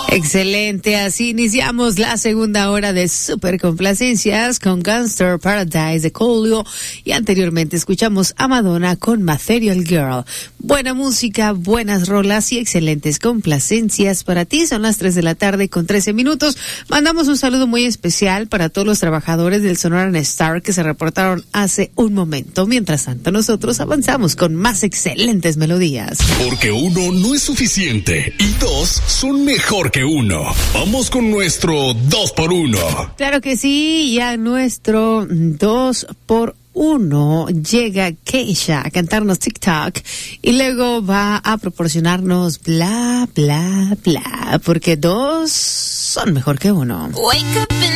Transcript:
Excelente, así iniciamos la segunda hora de Super Complacencias con Gangster Paradise de Coolio y anteriormente escuchamos a Madonna con Material Girl. Buena música, buenas rolas y excelentes complacencias para ti. Son las 3 p.m. con 13 minutos. Mandamos un saludo muy especial para todos los trabajadores del Sonoran Star que se reportaron hace un momento. Mientras tanto, nosotros avanzamos con más excelentes melodías. Porque uno no es suficiente y dos son mejor que uno. Vamos con nuestro 2x1. Claro que sí, y a nuestro 2x1 llega Keisha a cantarnos TikTok y luego va a proporcionarnos bla, bla, bla, porque dos son mejor que uno. Wake up in